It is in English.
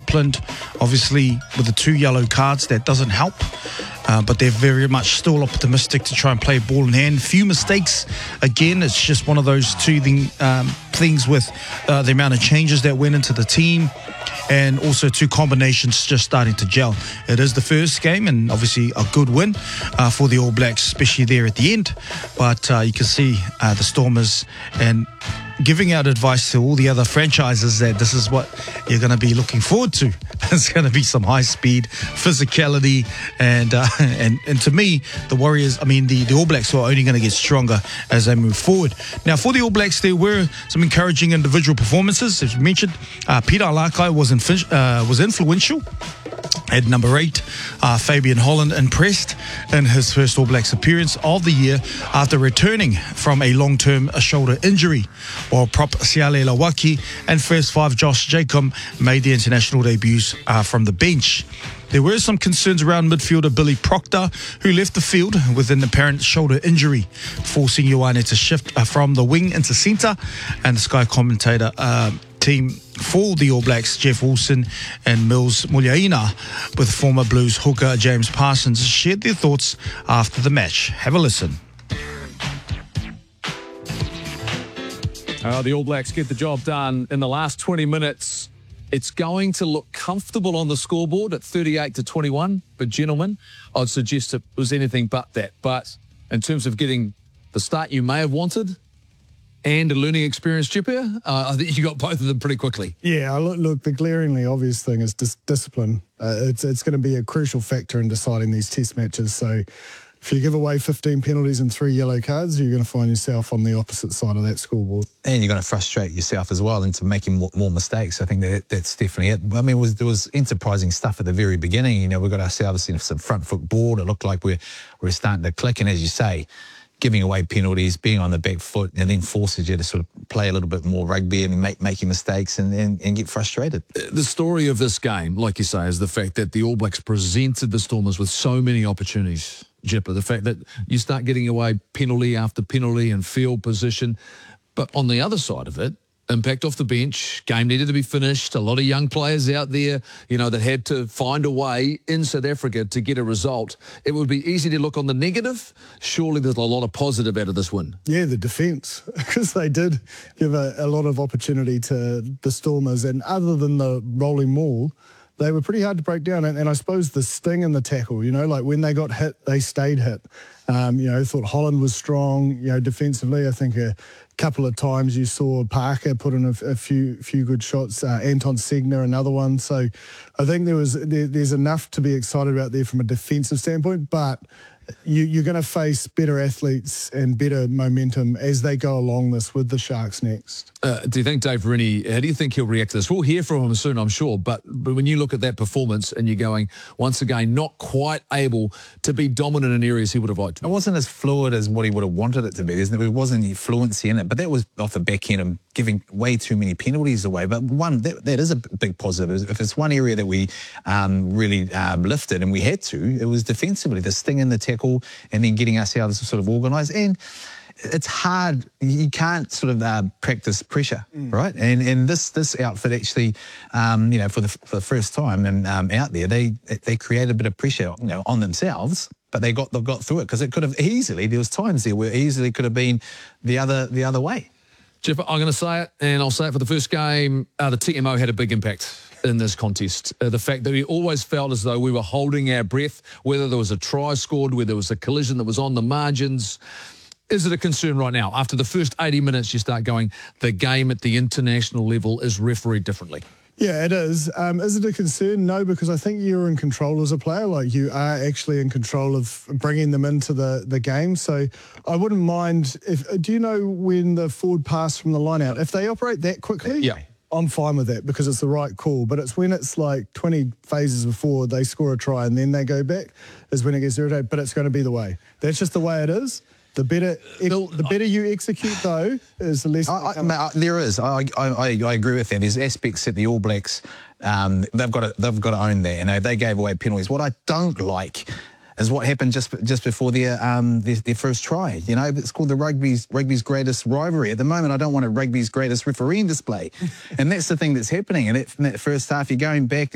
disciplined. Obviously, with the 2 yellow cards, that doesn't help. But they're very much still optimistic to try and play ball in hand. Few mistakes. Again, it's just one of those things with the amount of changes that went into the team, and also 2 combinations just starting to gel. It is the first game, and obviously a good win for the All Blacks, especially there at the end. But you can see the Stormers and giving out advice to all the other franchises that this is what you're going to be looking forward to. It's going to be some high speed, physicality, and to me, the Warriors, the All Blacks are only going to get stronger as they move forward. Now, for the All Blacks, there were some encouraging individual performances. As you mentioned, Peter Alakai was influential. At number 8, Fabian Holland impressed in his first All Blacks appearance of the year after returning from a long-term shoulder injury, while prop Siale Lawaki and first 5 Josh Jacob made their international debuts from the bench. There were some concerns around midfielder Billy Proctor, who left the field with an apparent shoulder injury, forcing Ioane to shift from the wing into centre. And the Sky commentator team for the All Blacks, Jeff Wilson and Mills Muliaina, with former Blues hooker James Parsons, shared their thoughts after the match. Have a listen. The All Blacks get the job done in the last 20 minutes. It's going to look comfortable on the scoreboard at 38-21, but gentlemen, I'd suggest it was anything but that. But in terms of getting the start you may have wanted and a learning experience, Chip here, I think you got both of them pretty quickly. Yeah, look, the glaringly obvious thing is discipline. It's going to be a crucial factor in deciding these test matches. So if you give away 15 penalties and 3 yellow cards, you're going to find yourself on the opposite side of that scoreboard. And you're going to frustrate yourself as well into making more mistakes. I think that's definitely it. There was enterprising stuff at the very beginning. We got ourselves in some front foot ball. It looked like we're starting to click. And as you say, giving away penalties, being on the back foot, and then forces you to sort of play a little bit more rugby and making mistakes and get frustrated. The story of this game, like you say, is the fact that the All Blacks presented the Stormers with so many opportunities. Jipper, the fact that you start getting away penalty after penalty and field position. But on the other side of it, impact off the bench, game needed to be finished, a lot of young players out there, that had to find a way in South Africa to get a result. It would be easy to look on the negative. Surely there's a lot of positive out of this win. Yeah, the defence, because they did give a lot of opportunity to the Stormers, and other than the rolling maul, they were pretty hard to break down. And I suppose the sting in the tackle, like when they got hit, they stayed hit. Thought Holland was strong, defensively. I think a couple of times you saw Parker put in a few good shots. Anton Segner, another one. So I think there's enough to be excited about there from a defensive standpoint, but you're going to face better athletes and better momentum as they go along this with the Sharks next. Do you think, Dave Rennie, how do you think he'll react to this? We'll hear from him soon, I'm sure, but when you look at that performance and you're going, once again, not quite able to be dominant in areas he would have liked to. It wasn't as fluid as what he would have wanted it to be. There wasn't any fluency in it, but that was off the back end of giving way too many penalties away. But that is a big positive. If it's one area that we really lifted, and we had to, it was defensively, the sting in the tackle and then getting ourselves sort of organised. And it's hard. You can't sort of practice pressure, right? And this outfit actually, for the first time and out there, they created a bit of pressure, on themselves. But they got through it, because it could have easily. There was times there where easily could have been the other way. Jeff, I'm going to say it, and I'll say it for the first game. The TMO had a big impact in this contest. The fact that we always felt as though we were holding our breath, whether there was a try scored, whether there was a collision that was on the margins. Is it a concern right now? After the first 80 minutes, you start going, the game at the international level is refereed differently. Yeah, it is. Is it a concern? No, because I think you're in control as a player. Like, you are actually in control of bringing them into the game. So I wouldn't mind do you know when the forward pass from the line out, if they operate that quickly? Yeah. I'm fine with that, because it's the right call. But it's when it's like 20 phases before they score a try and then they go back is when it gets irritating. But it's going to be the way. That's just the way it is. The better you execute, though, is the less... there is. I agree with that. There's aspects that the All Blacks, they've got to own that. They gave away penalties. What I don't like is what happened just before their first try. It's called the rugby's greatest rivalry. At the moment, I don't want a rugby's greatest refereeing display. And that's the thing that's happening. And in that first half, you're going back,